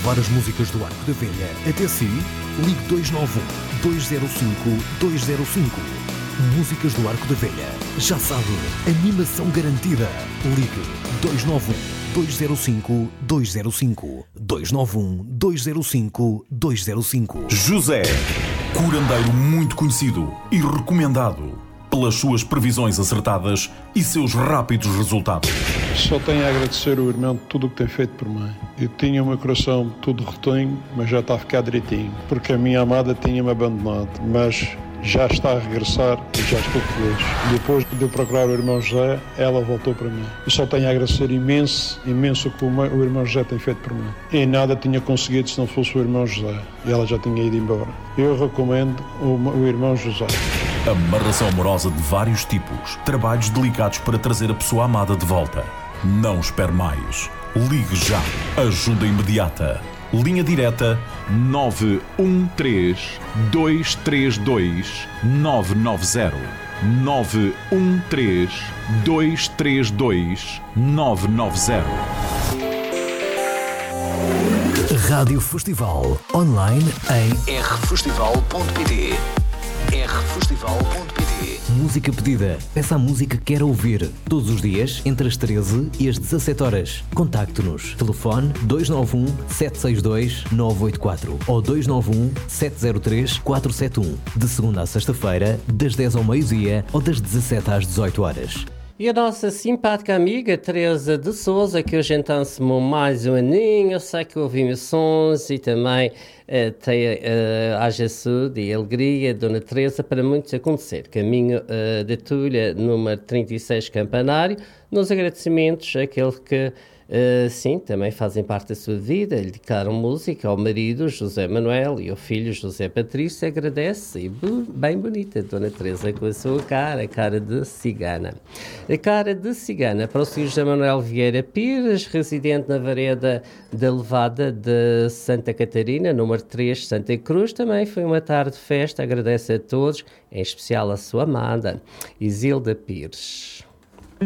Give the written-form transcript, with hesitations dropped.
levar as músicas do Arco da Velha até si? Ligue 291-205-205. Músicas do Arco da Velha. Já sabe, animação garantida. Ligue 291-205-205. 291-205-205. José, curandeiro muito conhecido e recomendado pelas suas previsões acertadas e seus rápidos resultados. Só tenho a agradecer ao irmão de tudo o que tem feito por mim. Eu tinha o meu coração todo rotinho, mas já está a ficar direitinho, porque a minha amada tinha-me abandonado, mas já está a regressar e já estou feliz. Depois de eu procurar o irmão José, ela voltou para mim. Eu só tenho a agradecer imenso o que o irmão José tem feito por mim. E nada tinha conseguido se não fosse o irmão José. E ela já tinha ido embora. Eu recomendo o irmão José. Amarração amorosa de vários tipos. Trabalhos delicados para trazer a pessoa amada de volta. Não espere mais. Ligue já. Ajuda imediata. Linha direta 913-232-990. 913-232-990. Rádio Festival. Online em rfestival.pt. rfestival.pt. Música pedida. Peça a música que quer ouvir. Todos os dias, entre as 13 e as 17 horas. Contacte-nos. Telefone 291-762-984 ou 291-703-471. De segunda à sexta-feira, das 10 ao meio-dia ou das 17 às 18 horas. E a nossa simpática amiga Teresa de Souza, que hoje então semou mais um aninho, eu sei que ouvimos sons e também tem haja saúde e alegria, Dona Teresa, para muitos acontecer. Caminho da Tulha, número 36, Campanário, nos agradecimentos àquele que sim, também fazem parte da sua vida, lhe dedicaram música ao marido José Manuel e ao filho José Patrício. Agradece, e bem bonita, Dona Teresa, com a sua cara de cigana. A cara de cigana para o senhor José Manuel Vieira Pires, residente na Vareda da Levada de Santa Catarina, número 3, Santa Cruz. Também foi uma tarde de festa, agradece a todos, em especial a sua amada Isilda Pires.